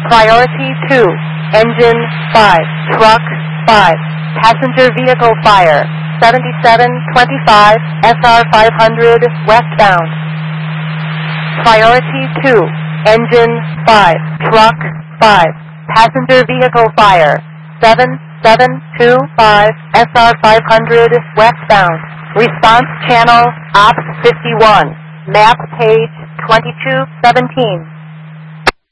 Priority 2, Engine 5, Truck 5, Passenger Vehicle Fire, 7725 SR 500 westbound. Priority 2, Engine 5, Truck 5, Passenger Vehicle Fire, 7725 SR 500 westbound. Response channel, Ops 51, map page 2217.